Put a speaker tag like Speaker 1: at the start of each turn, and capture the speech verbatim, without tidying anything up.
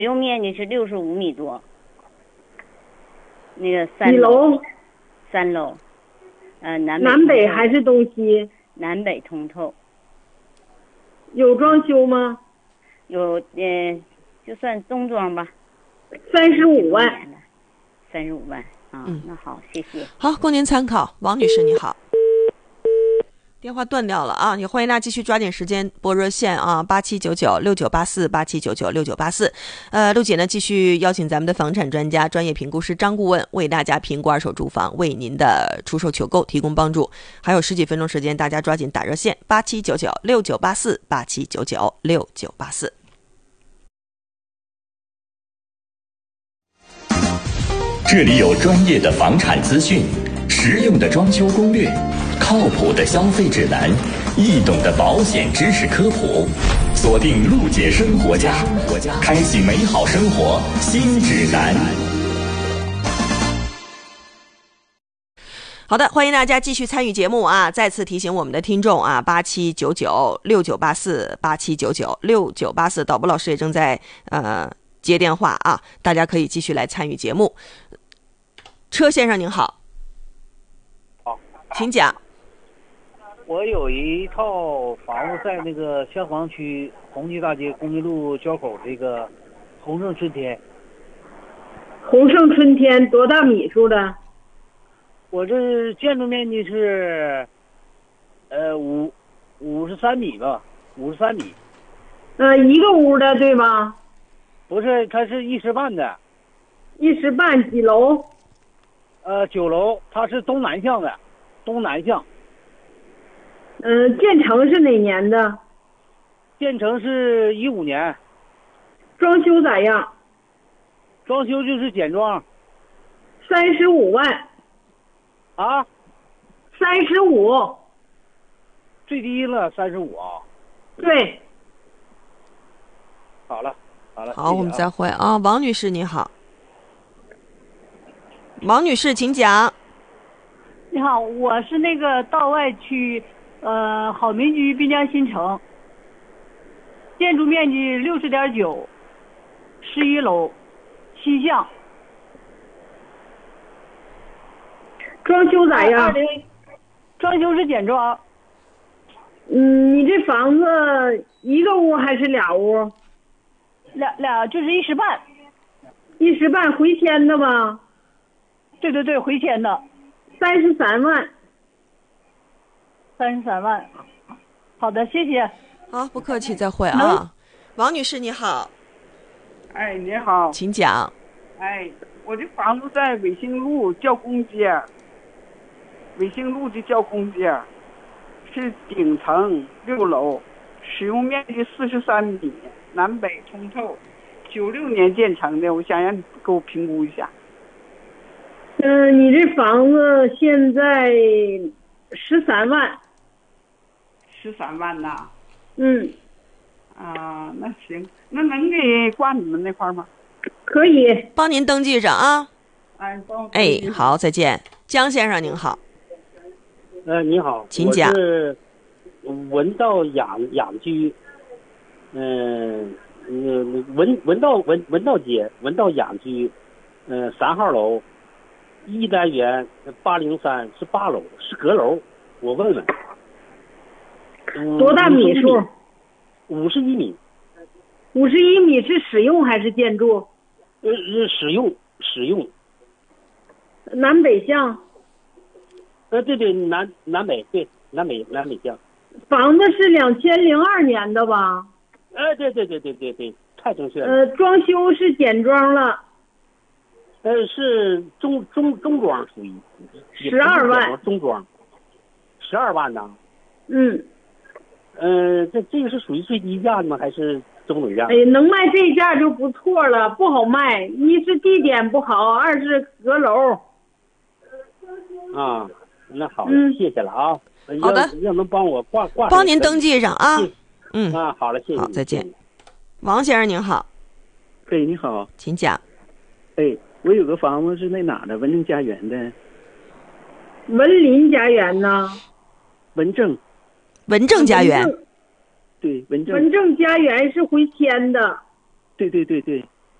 Speaker 1: 用面积是六十五米多。那个三
Speaker 2: 几楼？
Speaker 1: 三楼。呃，南北
Speaker 2: 南北还是东西？
Speaker 1: 南北通透。
Speaker 2: 有装修吗？
Speaker 1: 有，呃，就算中装吧。
Speaker 2: 三十五万。
Speaker 1: 三十五万啊，嗯，那好，谢谢。
Speaker 3: 好，供您参考。王女士，你好。电话断掉了啊，也欢迎大家继续抓紧时间拨热线啊，八七九九六九八四八七九九六九八四。呃，陆姐呢继续邀请咱们的房产专家、专业评估师张顾问为大家评估二手住房，为您的出售求购提供帮助。还有十几分钟时间，大家抓紧打热线八七九九六九八四八七九九六九八四。
Speaker 4: 这里有专业的房产资讯，实用的装修攻略，靠谱的消费指南，易懂的保险知识科普，锁定陆姐生活家，开启美好生活新指南。
Speaker 3: 好的，欢迎大家继续参与节目啊！再次提醒我们的听众啊，八七九九六九八四八七九九六九八四，导播老师也正在呃接电话啊，大家可以继续来参与节目。车先生您好。
Speaker 5: 好，
Speaker 3: 请讲。
Speaker 5: 我有一套房子在那个香坊区红旗大街公益路交口这个宏盛春天。
Speaker 2: 宏盛春天多大米数的？
Speaker 5: 我这建筑面积是呃五五十三米吧，五十三米。
Speaker 2: 呃，一个屋的对吧？
Speaker 5: 不是，它是一室半的。
Speaker 2: 一室半几楼？
Speaker 5: 呃，九楼，它是东南向的，东南向。
Speaker 2: 嗯、呃，建成是哪年的？
Speaker 5: 建成是一五年。
Speaker 2: 装修咋样？
Speaker 5: 装修就是简装。
Speaker 2: 三十五万。
Speaker 5: 啊？
Speaker 2: 三十五。
Speaker 5: 最低了三十五啊？
Speaker 2: 对。
Speaker 5: 好了，好了。
Speaker 3: 好，谢谢啊、我们再会啊，王女士你好。王女士，请讲。
Speaker 6: 你好，我是那个道外区，呃，好民居滨江新城，建筑面积六十点九，十一楼，西向。
Speaker 2: 装修咋样？
Speaker 6: 装修是简装。
Speaker 2: 嗯，你这房子一个屋还是俩屋？
Speaker 6: 俩俩就是一室半。
Speaker 2: 一室半回迁的吧？
Speaker 6: 对对对，回迁的。
Speaker 2: 三十三万。
Speaker 6: 三十三万。好的，谢谢。
Speaker 3: 好，不客气，再会啊。王女士你好。
Speaker 7: 哎，你好。
Speaker 3: 请讲。
Speaker 7: 哎，我这房子在纬兴路教工街。纬兴路的教工街，是顶层六楼，使用面积四十三米，南北通透，九六年建成的。我想让你给我评估一下。
Speaker 2: 嗯、呃，你这房子现在十三万。
Speaker 7: 十三万呐？
Speaker 2: 嗯。
Speaker 7: 啊，那行，那能给挂你们那块吗？
Speaker 2: 可以，
Speaker 3: 帮您登记着啊。
Speaker 7: 哎，帮我。
Speaker 3: 哎，好，再见。江先生您好。
Speaker 8: 呃，你好，
Speaker 3: 请讲。
Speaker 8: 我是文道养养居，嗯、呃，文文道文文道街文道养居，呃，三号楼，一单元八零三是八楼，是阁楼。我问问，嗯、
Speaker 2: 多大米数？
Speaker 8: 五十一米。
Speaker 2: 五十一米是使用还是建筑？
Speaker 8: 呃，使用使用。
Speaker 2: 南北向。
Speaker 8: 呃，对对，南南北对南北南北向。
Speaker 2: 房子是两千零二年的吧？
Speaker 8: 呃，对对对对对对，太正确了。
Speaker 2: 呃，装修是简装了。
Speaker 8: 呃，是中中中装属于。
Speaker 2: 十二万。
Speaker 8: 中装。十二万呢？
Speaker 2: 嗯。
Speaker 8: 呃，这这个是属于最低价吗？还是中等价？
Speaker 2: 哎，能卖这价就不错了，不好卖。一是地点不好，二是阁楼。
Speaker 8: 啊。那好，
Speaker 2: 嗯、
Speaker 8: 谢谢了啊！
Speaker 3: 好的，
Speaker 8: 要能帮我挂挂，
Speaker 3: 帮您登记上啊。嗯
Speaker 8: 啊，好了，谢谢。
Speaker 3: 好，再见。王先生您好。
Speaker 9: 哎，你好，
Speaker 3: 请讲。
Speaker 9: 哎，我有个房子是那哪的，文正家园的。
Speaker 2: 文林家园呢？
Speaker 9: 文正。
Speaker 3: 文正家园。
Speaker 9: 对，文正。
Speaker 2: 文正家园是回迁的。
Speaker 9: 对对对对。